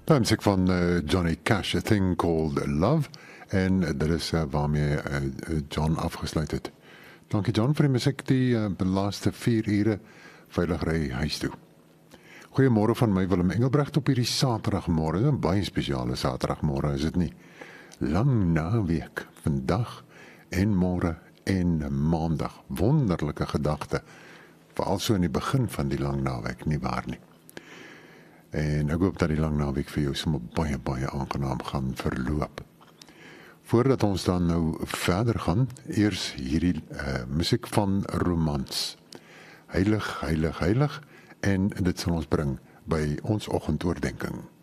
Dan muziek van Johnny Cash, A Thing Called Love. En dit is waarmee John afgesluit het. Dankie John vir die muziek, die laaste 4 ure veilig ry huis toe. Goeiemôre van my Willem Engelbrecht op hierdie Saterdagmôre. 'n baie spesiale Saterdagmôre, is dit nie? Lang naweek, vandag en môre en maandag. Wonderlike gedagte. Veral so in die begin van die lang naweek, nie waar nie? En ek hoop dat die lang naweek vir jou sommer baie, baie aangenaam gaan verloop. Voordat ons dan nou verder gaan, eers hierdie musiek van Romans. Heilig, heilig, heilig, en dit sal ons bring by ons oggendoordenkings.